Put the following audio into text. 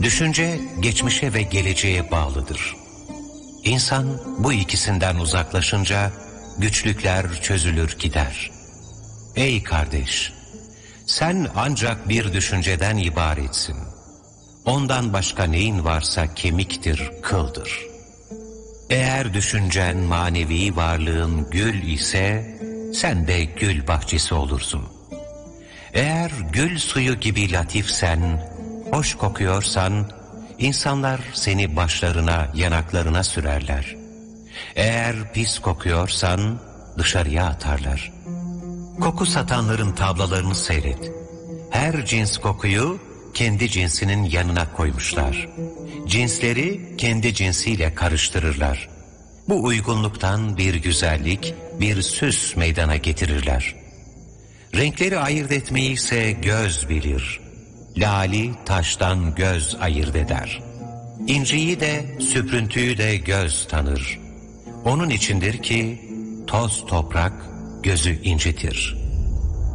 Düşünce geçmişe ve geleceğe bağlıdır. İnsan bu ikisinden uzaklaşınca güçlükler çözülür gider. Ey kardeş! Sen ancak bir düşünceden ibaretsin. Ondan başka neyin varsa kemiktir, kıldır. Eğer düşüncen manevi varlığın gül ise, sen de gül bahçesi olursun. Eğer gül suyu gibi latifsen, hoş kokuyorsan, insanlar seni başlarına, yanaklarına sürerler. Eğer pis kokuyorsan, dışarıya atarlar. Koku satanların tablalarını seyret. Her cins kokuyu kendi cinsinin yanına koymuşlar. Cinsleri kendi cinsiyle karıştırırlar. Bu uygunluktan bir güzellik, bir süs meydana getirirler. Renkleri ayırt etmeyi ise göz bilir. Lali taştan göz ayırt eder. İnciyi de, süprüntüyü de göz tanır. Onun içindir ki toz toprak gözü incitir.